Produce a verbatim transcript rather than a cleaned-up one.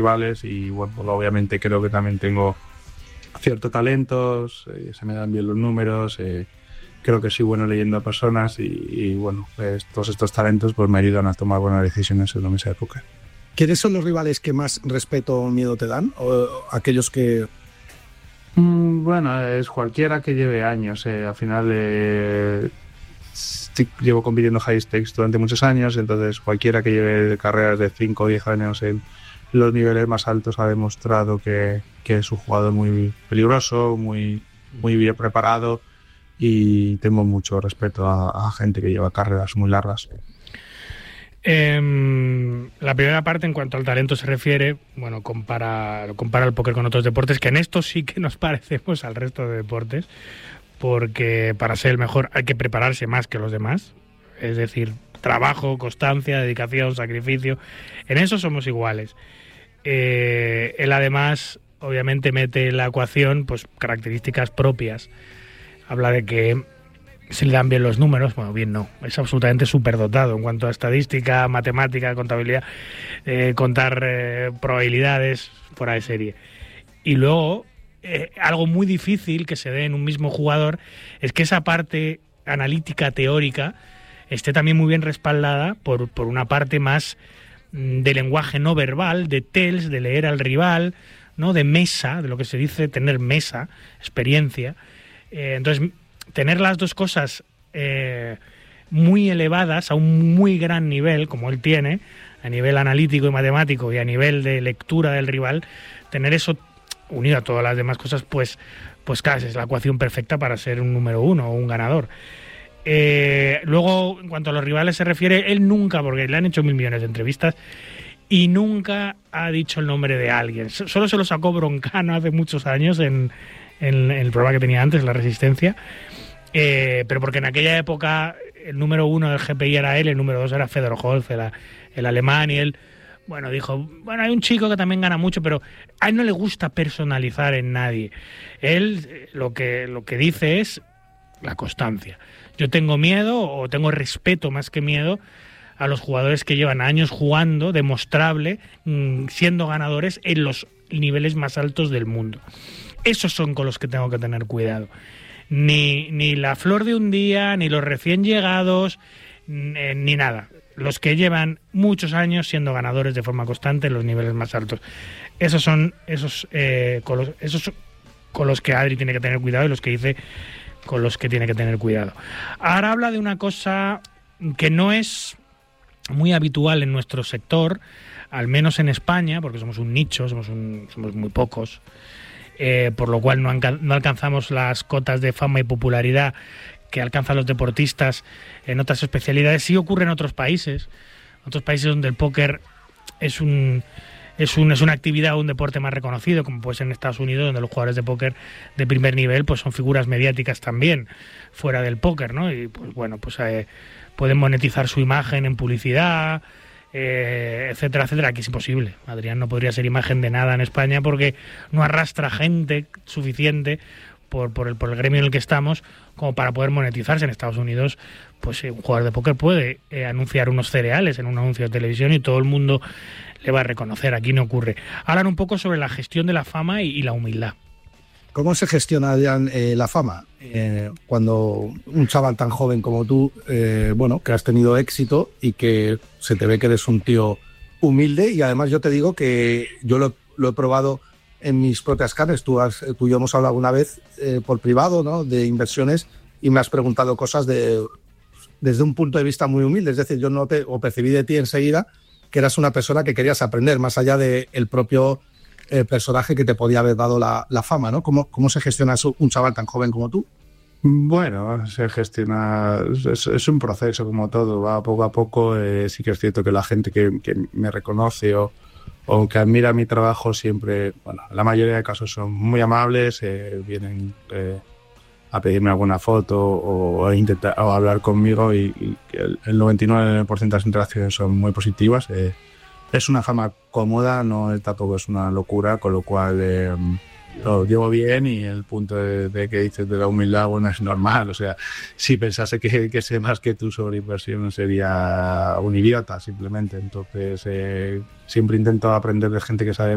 rivales y bueno, pues obviamente creo que también tengo ciertos talentos, eh, se me dan bien los números, eh, creo que soy bueno leyendo a personas y, y bueno, pues, todos estos talentos pues me ayudan a tomar buenas decisiones en esa época. ¿Quiénes son los rivales que más respeto o miedo te dan? ¿O aquellos que...? Mm, bueno, es cualquiera que lleve años. Eh, al final eh, sí, llevo compitiendo high stakes durante muchos años, entonces cualquiera que lleve carreras de cinco o diez años en los niveles más altos ha demostrado que, que es un jugador muy peligroso, muy, muy bien preparado y tengo mucho respeto a, a gente que lleva carreras muy largas. Eh, la primera parte, en cuanto al talento se refiere, bueno, compara, compara el póker con otros deportes, que en esto sí que nos parecemos al resto de deportes, porque para ser el mejor hay que prepararse más que los demás, es decir, trabajo, constancia, dedicación, sacrificio, en eso somos iguales. Eh, él además, obviamente, mete en la ecuación pues características propias, habla de que se le dan bien los números, bueno, bien no, es absolutamente superdotado en cuanto a estadística, matemática, contabilidad, eh, contar eh, probabilidades, fuera de serie. Y luego, eh, algo muy difícil que se dé en un mismo jugador es que esa parte analítica, teórica, esté también muy bien respaldada por, por una parte más mm, de lenguaje no verbal, de tells, de leer al rival, ¿no? De mesa, de lo que se dice tener mesa, experiencia. Eh, entonces, tener las dos cosas eh, muy elevadas, a un muy gran nivel, como él tiene, a nivel analítico y matemático y a nivel de lectura del rival, tener eso unido a todas las demás cosas, pues, pues claro, es la ecuación perfecta para ser un número uno o un ganador. Eh, luego, en cuanto a los rivales se refiere, él nunca, porque le han hecho mil millones de entrevistas, y nunca ha dicho el nombre de alguien. Solo se lo sacó Broncano hace muchos años en, en, en el programa que tenía antes, La Resistencia, eh, pero porque en aquella época el número uno del G P I era él, el número dos era Fedor Holz, el, el alemán, y él, bueno, dijo, bueno, hay un chico que también gana mucho, pero a él no le gusta personalizar en nadie. Él lo que, lo que dice es la constancia. Yo tengo miedo, o tengo respeto más que miedo, a los jugadores que llevan años jugando, demostrable, siendo ganadores en los niveles más altos del mundo. Esos son con los que tengo que tener cuidado. Ni, ni la flor de un día, ni los recién llegados, ni, ni nada. Los que llevan muchos años siendo ganadores de forma constante en los niveles más altos. Esos son esos, eh, con los, esos con los que Adri tiene que tener cuidado y los que dice con los que tiene que tener cuidado. Ahora habla de una cosa que no es muy habitual en nuestro sector, al menos en España, porque somos un nicho, somos, un, somos muy pocos, eh, por lo cual no, no alcanzamos las cotas de fama y popularidad que alcanzan los deportistas en otras especialidades. Sí ocurre en otros países, otros países donde el póker es un es un es una actividad o un deporte más reconocido, como puede ser en Estados Unidos, donde los jugadores de póker de primer nivel pues son figuras mediáticas también fuera del póker, ¿no? Y pues bueno, pues eh, pueden monetizar su imagen en publicidad, eh, etcétera, etcétera. Aquí es imposible. Adrián no podría ser imagen de nada en España porque no arrastra gente suficiente por, por, el, por el gremio en el que estamos como para poder monetizarse. En Estados Unidos, pues eh, un jugador de póker puede eh, anunciar unos cereales en un anuncio de televisión y todo el mundo le va a reconocer. Aquí no ocurre. Hablan un poco sobre la gestión de la fama y, y la humildad. ¿Cómo se gestiona, Adrián, eh, la fama? Eh, cuando un chaval tan joven como tú, eh, bueno, que has tenido éxito y que se te ve que eres un tío humilde, y además yo te digo que yo lo, lo he probado en mis propias carnes. Tú, has, tú y yo hemos hablado alguna vez eh, por privado, ¿no?, de inversiones, y me has preguntado cosas de, desde un punto de vista muy humilde. Es decir, yo noté o percibí de ti enseguida que eras una persona que querías aprender, más allá del propio eh, personaje que te podía haber dado la, la fama, ¿no? ¿Cómo, ¿Cómo se gestiona eso, un chaval tan joven como tú? Bueno, se gestiona, es, es un proceso como todo, va poco a poco. Eh, sí que es cierto que la gente que, que me reconoce o, o que admira mi trabajo siempre, bueno, la mayoría de casos son muy amables, eh, vienen eh, a pedirme alguna foto o a intentar o a hablar conmigo, y, y el, el noventa y nueve por ciento de las interacciones son muy positivas. Eh, es una fama cómoda, no tampoco es una locura, con lo cual eh, lo llevo bien, y el punto de, de que dices de la humildad, bueno, es normal. O sea, si pensase que, que sé más que tú sobre inversión sería un idiota simplemente. Entonces eh, siempre intento aprender de gente que sabe